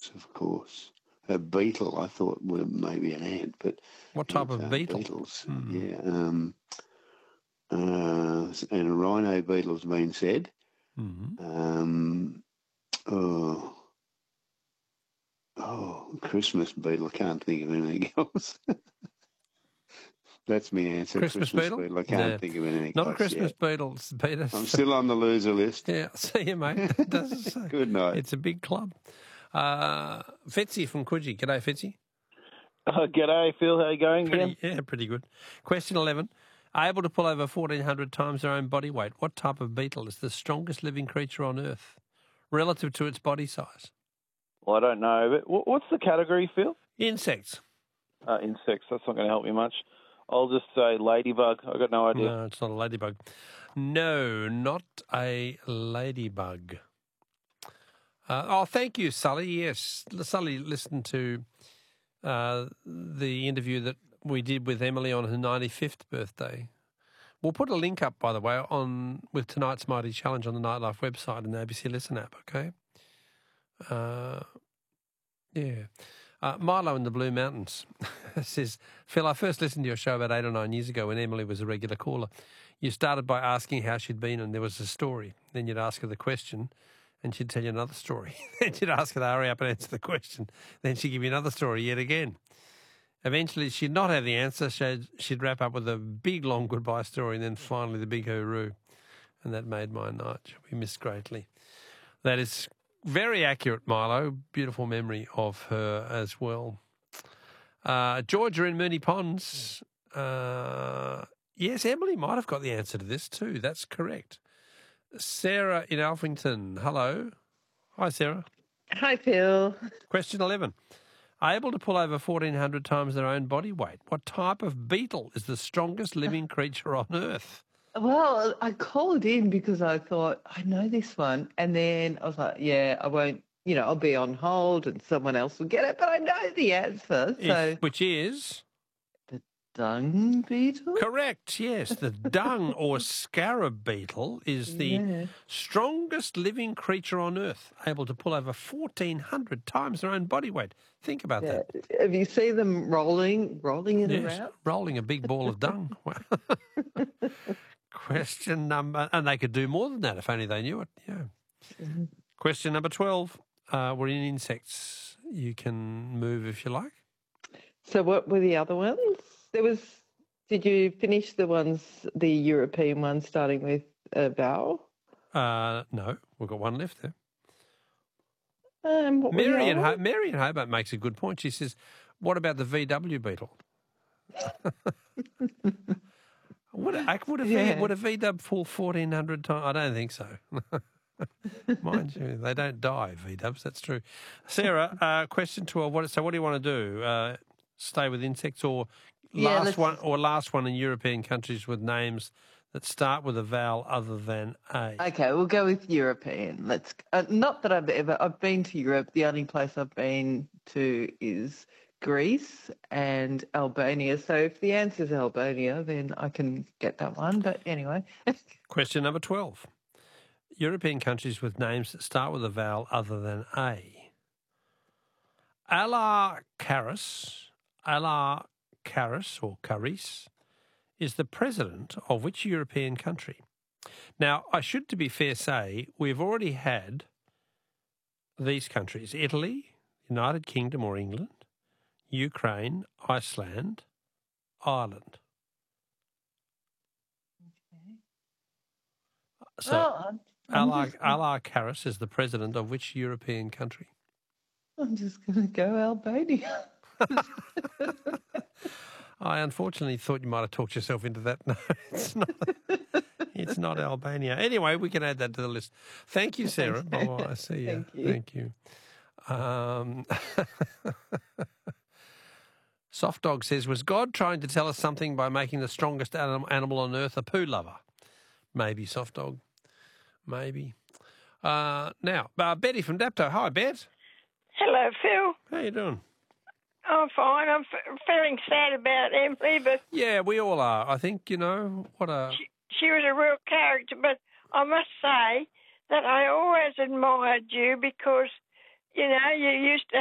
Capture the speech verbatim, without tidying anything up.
beetles, of course. A beetle, I thought, were maybe an ant, but What type it's, of uh, beetle? beetles, Hmm. yeah. Um, uh, and a rhino beetle's been said. Mm-hmm. Um, oh, oh, Christmas beetle. I can't think of anything else. That's my answer. Christmas, Christmas beetle? beetle. I can't No. think of anything Not a else Christmas yet. beetle, it's Peter. I'm still on the loser list. Yeah, see you, mate. That doesn't say. Good night. It's a big club. Uh, Fitzy from Coogee. G'day, Fitzy. Uh, g'day, Phil. How you going Pretty, again? yeah, pretty good. Question eleven. Able to pull over fourteen hundred times their own body weight, what type of beetle is the strongest living creature on Earth relative to its body size? Well, I don't know, but wh- what's the category, Phil? Insects. Uh, insects. That's not going to help me much. I'll just say ladybug. I've got no idea. No, it's not a ladybug. No, not a ladybug. Uh, oh, thank you, Sully. Yes, Sully listened to uh, the interview that we did with Emily on her ninety-fifth birthday. We'll put a link up, by the way, on with tonight's Mighty Challenge on the Nightlife website and the A B C Listen app, okay? Uh, yeah. Uh, Milo in the Blue Mountains says, Phil, I first listened to your show about eight or nine years ago when Emily was a regular caller. You started by asking how she'd been and there was a story. Then you'd ask her the question and she'd tell you another story. Then you'd ask her to hurry up and answer the question. Then she'd give you another story yet again. Eventually, she'd not have the answer. She'd, she'd wrap up with a big, long goodbye story and then finally the big hooroo. And that made my night. We missed greatly. That is very accurate, Milo. Beautiful memory of her as well. Uh, Georgia in Moonee Ponds. Uh, yes, Emily might have got the answer to this too. That's correct. Sarah in Alphington. Hello. Hi, Sarah. Hi, Phil. Question eleven. Able to pull over fourteen hundred times their own body weight, what type of beetle is the strongest living creature on Earth? Well, I called in because I thought, I know this one. And then I was like, yeah, I won't, you know, I'll be on hold and someone else will get it. But I know the answer. So, If, which is? the dung beetle? Correct, yes. The dung or scarab beetle is the Yeah. strongest living creature on Earth, able to pull over fourteen hundred times their own body weight. Think about Yeah. that. Have you seen them rolling, rolling it Yes, around? rolling a big ball of dung. Question number, and they could do more than that if only they knew it. Yeah. Mm-hmm. Question number twelve. Uh, we're in insects. You can move if you like. So what were the other ones? There was, did you finish the ones, the European ones starting with a vowel? Uh, no, we've got one left there. Um, what were the Mary in, other Ho- ones? Mary in Hobart makes a good point. She says, what about the V W beetle? would, a, would, a v, Yeah. would a V W pull fourteen hundred times? I don't think so. Mind you, they don't die, V Ws, that's true. Sarah, uh, question twelve. What, so what do you want to do? Uh, stay with insects or Yeah, last let's- one or last one in European countries with names that start with a vowel other than A? Okay, we'll go with European. Let's. Uh, not that I've ever. I've been to Europe. The only place I've been to is Greece and Albania. So if the answer is Albania, then I can get that one. But anyway, Question number twelve. European countries with names that start with a vowel other than A. Alar Karas, Alar Karas or Karis, is the president of which European country? Now, I should, to be fair, say we've already had these countries: Italy, United Kingdom or England, Ukraine, Iceland, Ireland. So, well, I'm, I'm Alar, just, Alar Karas is the president of which European country? I'm just going to go Albania. I unfortunately thought you might have talked yourself into that. No, it's not. It's not Albania. Anyway, we can add that to the list. Thank you, Sarah. Okay. Bye-bye. I see you. Thank you. Thank you. Um, Soft Dog says, was God trying to tell us something by making the strongest anim- animal on earth a poo lover? Maybe, Soft Dog. Maybe. Uh, now, uh, Betty from Dapto. Hi, Bet. Hello, Phil. How you doing? I'm fine. I'm f- feeling sad about Emily, but Yeah, we all are. I think, you know, what a... she, she was a real character. But I must say that I always admired you because, you know, you used to